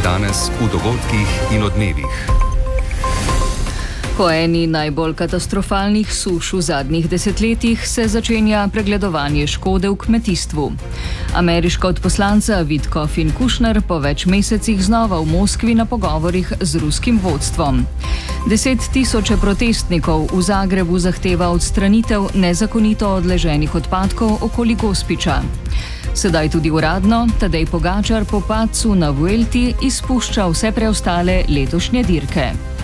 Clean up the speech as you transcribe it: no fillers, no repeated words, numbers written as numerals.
Danes v dogodkih in odmevih. Po eni najbolj katastrofalnih suš v zadnjih desetletjih se začenja pregledovanje škode v kmetijstvu. Ameriška odposlanca Witkoff in Kushner po več mesecih znova v Moskvi na pogovorih z ruskim vodstvom. 10 tisoče protestnikov v Zagrebu zahteva odstranitev nezakonito odleženih odpadkov okoli Gospića. Sedaj tudi uradno, Tadej Pogačar po padcu na Vuelti izpušča vse preostale letošnje dirke.